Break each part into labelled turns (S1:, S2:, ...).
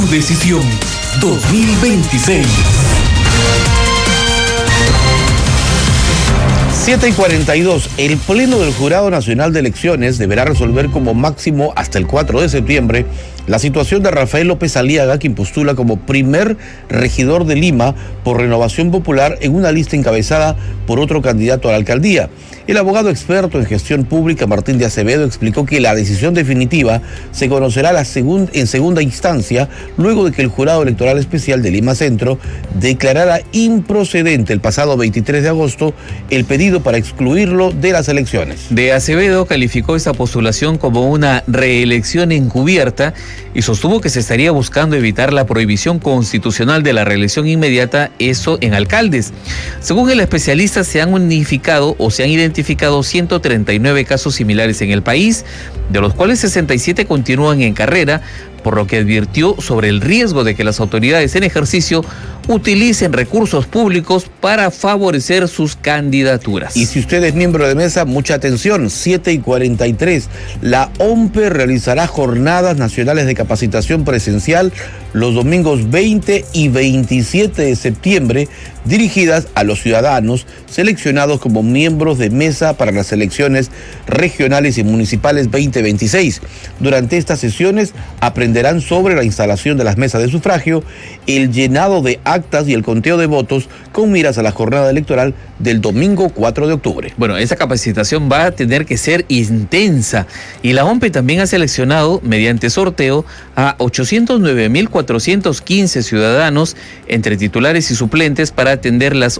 S1: Tu decisión 2026.
S2: 7:42. El Pleno del Jurado Nacional de Elecciones deberá resolver como máximo hasta el 4 de septiembre la situación de Rafael López Aliaga, quien postula como primer regidor de Lima por Renovación Popular en una lista encabezada por otro candidato a la alcaldía. El abogado experto en gestión pública Martín de Acevedo explicó que la decisión definitiva se conocerá en segunda instancia luego de que el Jurado Electoral Especial de Lima Centro declarara improcedente el pasado 23 de agosto el pedido para excluirlo de las elecciones.
S3: De Acevedo calificó esta postulación como una reelección encubierta y sostuvo que se estaría buscando evitar la prohibición constitucional de la reelección inmediata, eso en alcaldes. Según el especialista, se han identificado 139 casos similares en el país, de los cuales 67 continúan en carrera, por lo que advirtió sobre el riesgo de que las autoridades en ejercicio utilicen recursos públicos para favorecer sus candidaturas.
S2: Y si usted es miembro de mesa, mucha atención, 7:43. La OMPE realizará jornadas nacionales de capacitación presencial los domingos 20 y 27 de septiembre, dirigidas a los ciudadanos seleccionados como miembros de mesa para las elecciones regionales y municipales 2026. Durante estas sesiones aprenderán sobre la instalación de las mesas de sufragio, el llenado de actas y el conteo de votos con miras a la jornada electoral del domingo 4 de octubre.
S3: Bueno, esa capacitación va a tener que ser intensa y la OMPE también ha seleccionado mediante sorteo a 809.415 ciudadanos entre titulares y suplentes para atender las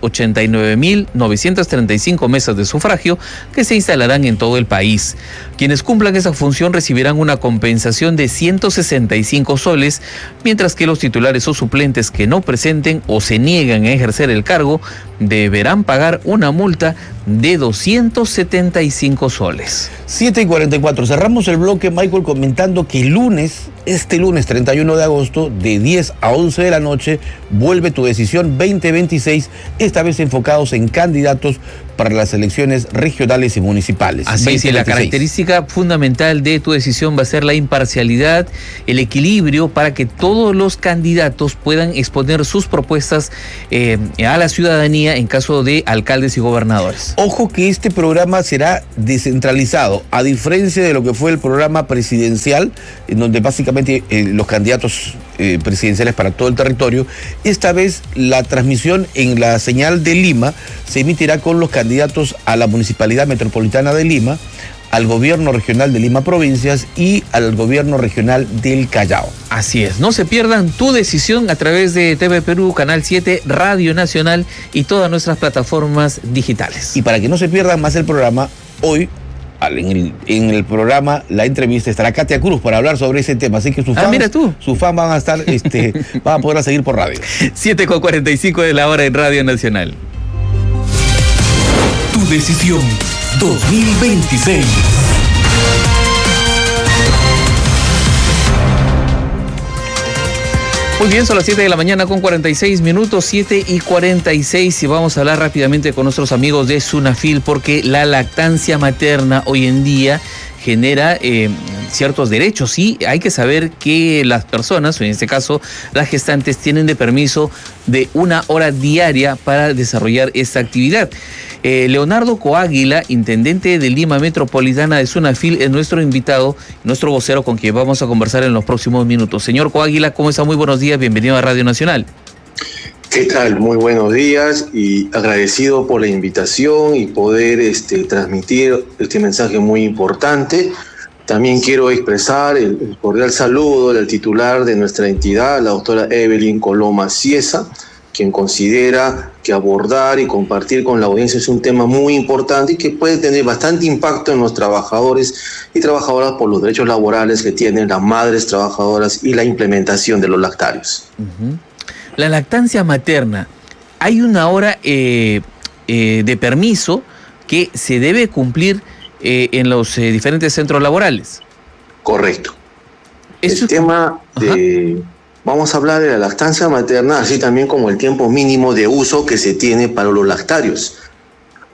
S3: 89.935 mesas de sufragio que se instalarán en todo el país. Quienes cumplan esa función recibirán una compensación de 165 soles, mientras que los titulares o suplentes que no presenten o se niegan a ejercer el cargo deberán pagar una multa de 275 soles.
S2: 7:44. Cerramos el bloque, Michael, comentando que este lunes 31 de agosto, de 10 a 11 de la noche, vuelve Tu Decisión 2026, esta vez enfocados en candidatos para las elecciones regionales y municipales.
S3: Así es, y la característica fundamental de Tu Decisión va a ser la imparcialidad, el equilibrio para que todos los candidatos puedan exponer sus propuestas a la ciudadanía en caso de alcaldes y gobernadores.
S2: Ojo que este programa será descentralizado, a diferencia de lo que fue el programa presidencial, en donde básicamente los candidatos presidenciales para todo el territorio. Esta vez la transmisión en la señal de Lima se emitirá con los candidatos a la Municipalidad Metropolitana de Lima, al Gobierno Regional de Lima Provincias y al Gobierno Regional del Callao.
S3: Así es, no se pierdan Tu Decisión a través de TV Perú, Canal 7, Radio Nacional y todas nuestras plataformas digitales.
S2: Y para que no se pierdan más el programa, hoy en el programa, la entrevista, estará Katia Cruz para hablar sobre ese tema, así que sus fans van a estar, van a poder seguir por radio.
S3: 7:45 de la hora en Radio Nacional.
S1: Tu Decisión 2026.
S3: Muy bien, son las 7 de la mañana con 46 minutos, 7:46, y vamos a hablar rápidamente con nuestros amigos de Sunafil, porque la lactancia materna hoy en día genera ciertos derechos, y hay que saber que las personas, en este caso las gestantes, tienen de permiso de 1 hora diaria para desarrollar esta actividad. Leonardo Coáguila, intendente de Lima Metropolitana de Sunafil, es nuestro invitado, nuestro vocero con quien vamos a conversar en los próximos minutos. Señor Coáguila, ¿cómo está? Muy buenos días, bienvenido a Radio Nacional.
S4: ¿Qué tal? Muy buenos días y agradecido por la invitación y poder transmitir este mensaje muy importante. También quiero expresar el cordial saludo del titular de nuestra entidad, la doctora Evelyn Coloma Ciesa, quien considera que abordar y compartir con la audiencia es un tema muy importante y que puede tener bastante impacto en los trabajadores y trabajadoras por los derechos laborales que tienen las madres trabajadoras y la implementación de los lactarios.
S3: La lactancia materna, hay 1 hora de permiso que se debe cumplir en los diferentes centros laborales.
S4: Correcto. El tema de... Vamos a hablar de la lactancia materna, así también como el tiempo mínimo de uso que se tiene para los lactarios.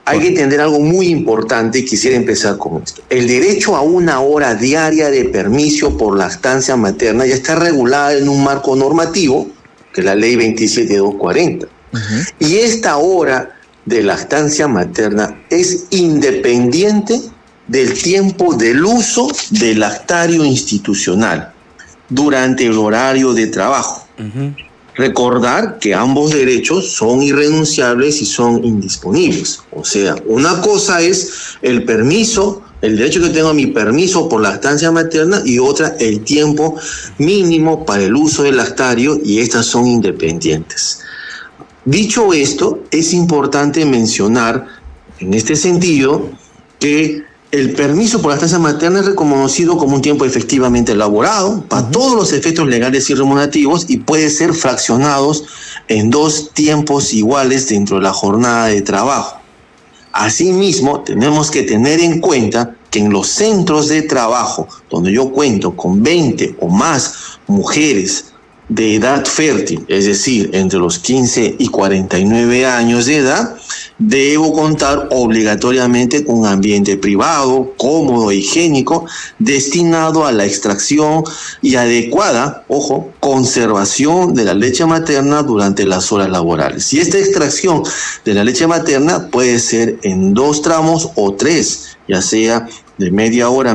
S4: hay que entender algo muy importante y quisiera empezar con esto. El derecho a 1 hora diaria de permiso por lactancia materna ya está regulada en un marco normativo, que es la ley 27240. Y esta hora de lactancia materna es independiente del tiempo del uso del lactario institucional durante el horario de trabajo. Recordar que ambos derechos son irrenunciables y son indisponibles. O sea, una cosa es el permiso, el derecho que tengo a mi permiso por lactancia materna, y otra el tiempo mínimo para el uso del lactario, y estas son independientes. Dicho esto, es importante mencionar en este sentido que el permiso por lactancia materna es reconocido como un tiempo efectivamente elaborado para todos los efectos legales y remunerativos, y puede ser fraccionados en 2 tiempos iguales dentro de la jornada de trabajo. Asimismo, tenemos que tener en cuenta que en los centros de trabajo, donde yo cuento con 20 o más mujeres de edad fértil, es decir, entre los 15 y 49 años de edad, debo contar obligatoriamente con un ambiente privado, cómodo e higiénico, destinado a la extracción y adecuada, conservación de la leche materna durante las horas laborales. Y esta extracción de la leche materna puede ser en 2 tramos o 3, ya sea de media hora,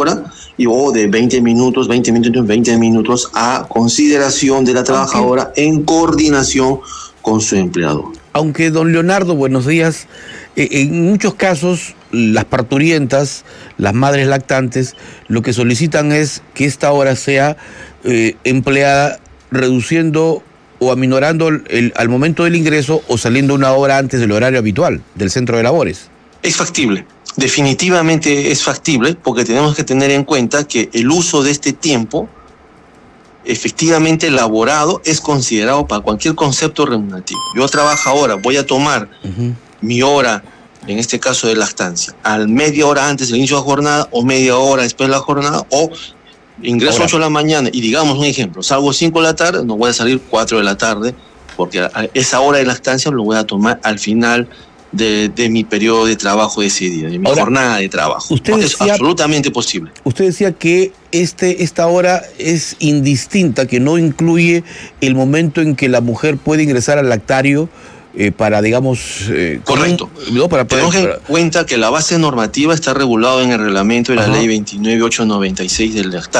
S4: o de 20 minutos a consideración de la trabajadora en coordinación con su empleador.
S2: Aunque, don Leonardo, buenos días, en muchos casos las parturientas, las madres lactantes, lo que solicitan es que esta hora sea empleada reduciendo o aminorando al momento del ingreso o saliendo 1 hora antes del horario habitual del centro de labores.
S4: Es factible. Definitivamente es factible, porque tenemos que tener en cuenta que el uso de este tiempo efectivamente elaborado es considerado para cualquier concepto remunerativo. Yo trabajo ahora, voy a tomar mi hora, en este caso de lactancia, al media hora antes del inicio de la jornada o media hora después de la jornada, o ingreso 8 de la mañana y, digamos un ejemplo, salgo 5 de la tarde, no voy a salir 4 de la tarde, porque a esa hora de lactancia lo voy a tomar al final de mi periodo de trabajo de ese día, de mi jornada de trabajo. Es absolutamente posible.
S2: Usted decía que esta hora es indistinta, que no incluye el momento en que la mujer puede ingresar al lactario para, digamos...
S4: Correcto. Tenemos en cuenta que la base normativa está regulada en el reglamento de la ley 29896 del lactario.